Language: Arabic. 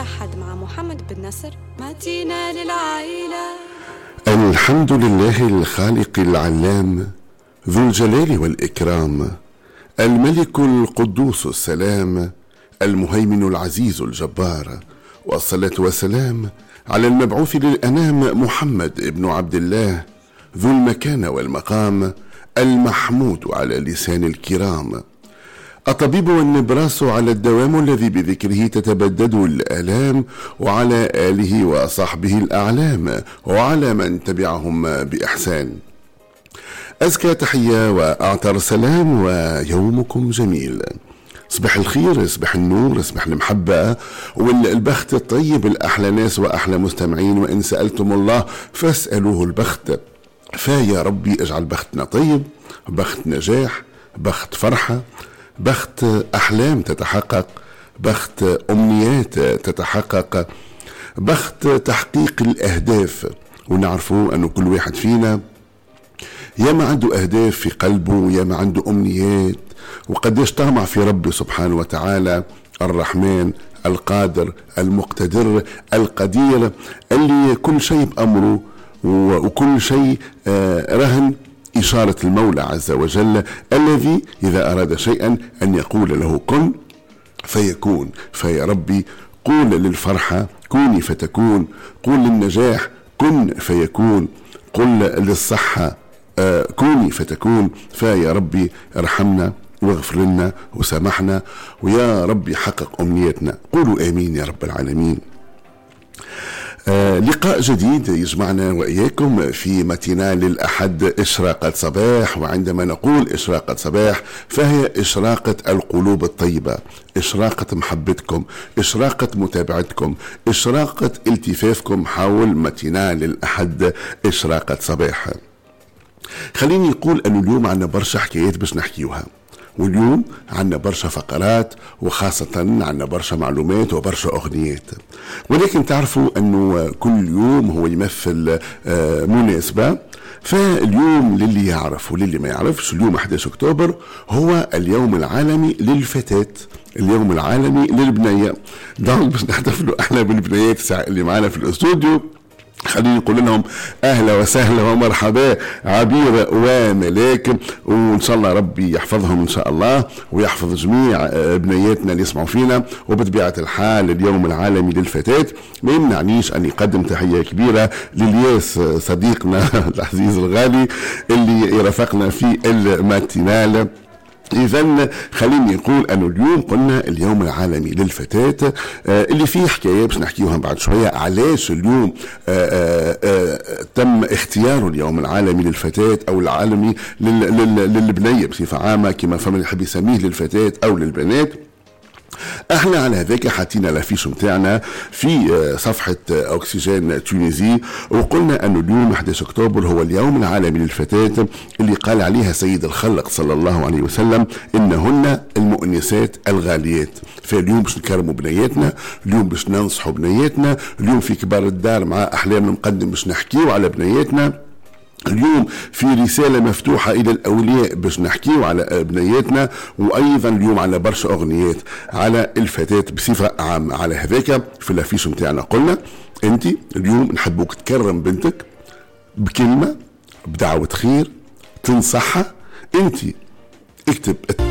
الأحد مع محمد بن نصر متينة للعائلة. الحمد لله الخالق العلام ذو الجلال والإكرام، الملك القدوس السلام، المهيمن العزيز الجبار، والصلاة والسلام على المبعوث للأنام محمد ابن عبد الله ذو المكان والمقام، المحمود على لسان الكرام، الطبيب والنبراس على الدوام الذي بذكره تتبدد الآلام، وعلى آله وصحبه الأعلام، وعلى من تبعهم بإحسان. أزكى تحية وأعطر سلام ويومكم جميل. صباح الخير، صباح النور، صباح المحبة والبخت الطيب الأحلى ناس وأحلى مستمعين. وإن سألتم الله فاسألوه البخت، فيا ربي اجعل بختنا طيب، بخت نجاح، بخت فرحة، بخت أحلام تتحقق، بخت أمنيات تتحقق، بخت تحقيق الأهداف. ونعرفوا أنه كل واحد فينا ياما عنده أهداف في قلبه، ياما عنده أمنيات، وقديش طامع في ربي سبحانه وتعالى الرحمن القادر المقتدر القدير، اللي كل شيء بأمره وكل شيء رهن إشارة المولى عز وجل، الذي إذا أراد شيئا أن يقول له كن فيكون. فيا ربي قول للفرحة كوني فتكون، قول للنجاح كن فيكون، قل للصحة كوني فتكون. فيا ربي ارحمنا واغفر لنا وسامحنا، ويا ربي حقق أمنيتنا. قولوا آمين يا رب العالمين. لقاء جديد يجمعنا وإياكم في متينة للأحد إشراقة صباح. وعندما نقول إشراقة صباح فهي إشراقة القلوب الطيبة، إشراقة محبتكم، إشراقة متابعتكم، إشراقة التفافكم حول متينة للأحد إشراقة صباح. خليني أقول أنه اليوم عنا برشا حكايات باش نحكيوها، واليوم عنا برشا فقرات، وخاصة عنا برشا معلومات وبرشا أغنيات. ولكن تعرفوا أنه كل يوم هو يمثل مناسبة. فاليوم للي يعرف وللي ما يعرفش، اليوم 11 أكتوبر هو اليوم العالمي للفتاة، اليوم العالمي للبنية. دونك باش نحتفلوا احنا بالبنيات اللي معنا في الاستوديو. خليني نقول لهم اهلا وسهلا ومرحبا عبير وملاك، وان شاء الله ربي يحفظهم ان شاء الله، ويحفظ جميع بنياتنا اللي يسمعوا فينا. وبطبيعه الحال اليوم العالمي للفتاه ما يمنعنيش ان يقدم تحيه كبيره للياس صديقنا العزيز الغالي اللي يرافقنا في الماتينال. إذن خليني نقول أنه اليوم قلنا اليوم العالمي للفتاة، اللي فيه حكاية باش نحكيوها بعد شوية. علاش اليوم تم اختياره اليوم العالمي للفتاة أو العالمي للبنية بصفة عامة، كما فمن يحب يسميه للفتاة أو للبنات. احنا على هذاك حاطين الافيش متاعنا في صفحة أكسجين تونيزي، وقلنا انه اليوم 11 أكتوبر هو اليوم العالمي للفتاة، اللي قال عليها سيد الخلق صلى الله عليه وسلم انهن المؤنسات الغاليات. فاليوم باش نكرموا بنياتنا، اليوم باش ننصحوا بنياتنا، اليوم في كبار الدار مع احلام المقدم باش نحكيوا على بنياتنا، اليوم في رسالة مفتوحة إلى الأولياء باش نحكيو على بنياتنا، وأيضا اليوم على برشا أغنيات على الفتاة بصفة عامة. على هذاك في الافيش متاعنا قلنا أنت اليوم نحبوك تكرم بنتك بكلمة، بدعوة خير، تنصحها. أنت اكتب